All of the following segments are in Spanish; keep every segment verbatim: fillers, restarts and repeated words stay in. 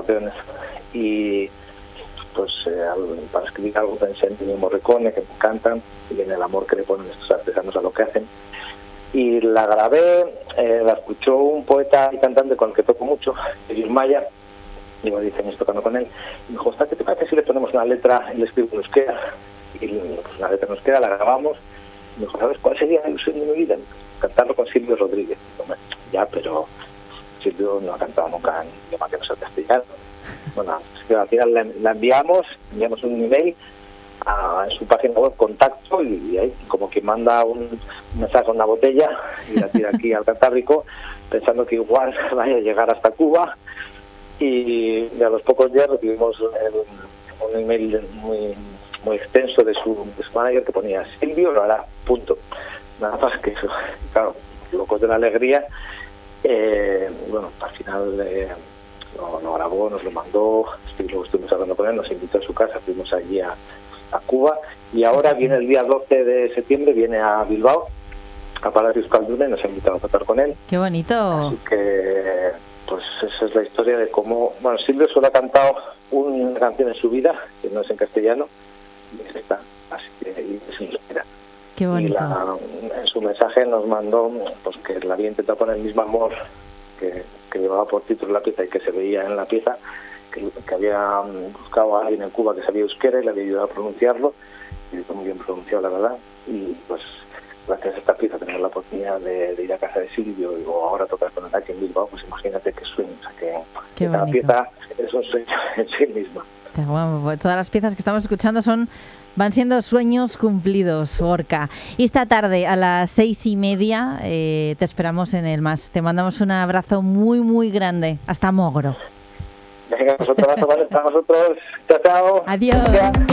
emociones. Y pues eh, para escribir algo pensé en Ennio Morricone, que me encantan, y en el amor que le ponen estos artesanos a lo que hacen. Y la grabé, eh, la escuchó un poeta y cantante con el que toco mucho, Luis Maya, llevo diez años tocando con él, y me dijo, ¿qué te parece si le ponemos una letra y le escribo en euskera? Y pues una letra en euskera, la grabamos, y me dijo, ¿sabes cuál sería el sueño de mi vida? Cantarlo con Silvio Rodríguez. Y digo, ya, pero Silvio no ha cantado nunca en idioma que no sea castellano. Bueno, al final la, la enviamos, enviamos un email a, en su página web, contacto, y, y ahí como quien manda un, un mensaje a una botella y la tira aquí al Cantábrico, pensando que igual vaya a llegar hasta Cuba. Y, y a los pocos días recibimos el, un email muy muy extenso de su, de su manager, que ponía Silvio lo hará, punto. Nada más que eso. Claro, locos de la alegría. Eh, bueno, al final eh, lo, lo grabó, nos lo mandó, luego estuvimos hablando con él, nos invitó a su casa, fuimos allí a, a Cuba, y ahora viene el día doce de septiembre, viene a Bilbao, a Palacio Euskalduna, y nos ha invitado a tocar con él. ¡Qué bonito! Así que, pues esa es la historia de cómo... Bueno, Silvio solo ha cantado una canción en su vida, que no es en castellano, y es esta, así que y es en euskera. ¡Qué bonito! Y la, en su mensaje nos mandó pues que la había intentado poner el mismo amor que, que llevaba por título la pieza y que se veía en la pieza, que, que había buscado a alguien en Cuba que sabía euskera y le había ayudado a pronunciarlo, y está muy bien pronunciado, la verdad. Y pues gracias a esta pieza, tener la oportunidad de, de ir a casa de Silvio y o ahora tocar con él aquí en Bilbao, pues imagínate qué sueño, o sea, que, que cada pieza es un sueño en sí misma. Bueno, pues todas las piezas que estamos escuchando son van siendo sueños cumplidos, Gorka. Y esta tarde a las seis y media eh, te esperamos en el Más. Te mandamos un abrazo muy, muy grande. Hasta Mogro. Venga, pues otro abrazo, ¿vale? Para nosotros. Chao, chao. Adiós. Gracias.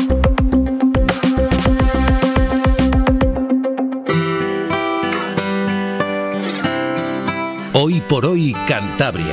Hoy por hoy, Cantabria.